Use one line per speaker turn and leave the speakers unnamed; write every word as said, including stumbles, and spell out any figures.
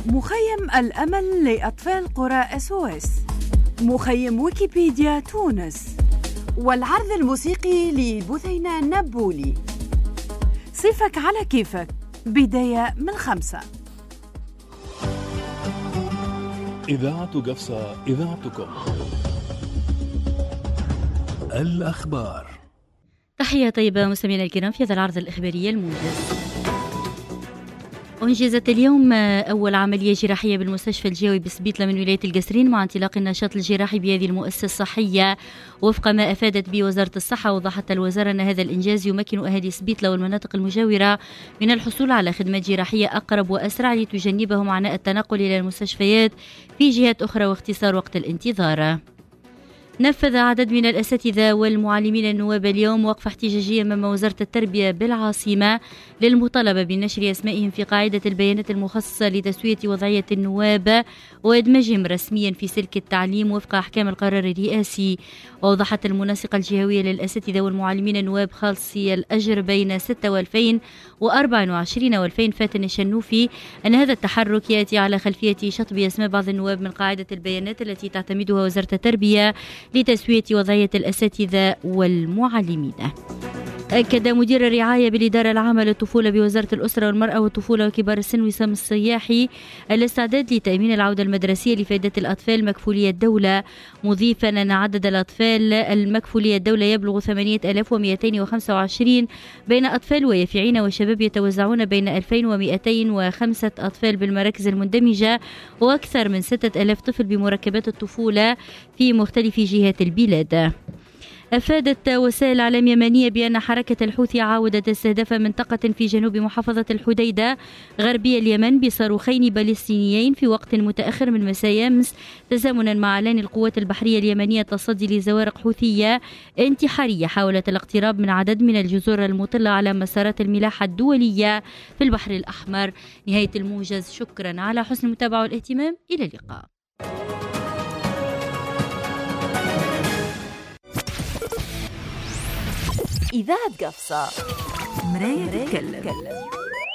مخيم الأمل لأطفال قرى اس او اس، مخيم ويكيبيديا تونس، والعرض الموسيقي لبثينة نبولي. صيفك على كيفك، بداية من خمسة.
إذاعة قفصة، إذاعتكم. الأخبار.
تحية طيبة مستمعينا الكرام في هذا العرض الإخباري الموجز. أنجزت اليوم أول عملية جراحية بالمستشفى الجوي بسبيطلة من ولاية القصرين مع انطلاق النشاط الجراحي بهذه المؤسسة الصحية وفق ما أفادت به وزارة الصحة. وضحت الوزارة أن هذا الإنجاز يمكن أهالي سبيطلة والمناطق المجاورة من الحصول على خدمات جراحية أقرب وأسرع لتجنبهم عناء التنقل إلى المستشفيات في جهات أخرى واختصار وقت الانتظار. نفذ عدد من الأساتذة والمعلمين النواب اليوم وقفة احتجاجية أمام وزارة التربية بالعاصمة للمطالبة بنشر أسمائهم في قاعدة البيانات المخصصة لتسوية وضعية النواب وإدماجهم رسميا في سلك التعليم وفق أحكام القرار الرئاسي. وأوضحت المنسقة الجهوية للأساتذة والمعلمين النواب خالصي الأجر بين ستة وألفين وأربعة وعشرين وألفين فاتن الشنوفي أن هذا التحرك يأتي على خلفية شطب أسماء بعض النواب من قاعدة البيانات التي تعتمدها وزارة التربية لتسوية وضعية الأساتذة والمعلمين. أكد مدير الرعاية بالإدارة العامة للطفولة بوزارة الأسرة والمرأة والطفولة وكبار السن وسام الصياحي الاستعداد لتأمين العودة المدرسية لفائدة الأطفال مكفولية الدولة، مضيفا أن عدد الأطفال المكفولية الدولة يبلغ ثمانية آلاف ومئتين وخمسة وعشرين بين أطفال ويافعين وشباب يتوزعون بين ألفين ومئتين وخمسة أطفال بالمراكز المندمجة وأكثر من ستة آلاف طفل بمركبات الطفولة في مختلف جهات البلاد. أفادت وسائل الإعلام اليمنية بأن حركة الحوثي عاودت استهداف منطقة في جنوب محافظة الحديدة غربي اليمن بصاروخين باليستينيين في وقت متأخر من مساء أمس، تزامنا مع إعلان القوات البحرية اليمنية التصدي لزوارق حوثية انتحارية حاولت الاقتراب من عدد من الجزر المطلة على مسارات الملاحة الدولية في البحر الأحمر. نهاية الموجز، شكرا على حسن المتابعة والاهتمام، إلى اللقاء.
إذاعة قفصة، مراية تتكلم.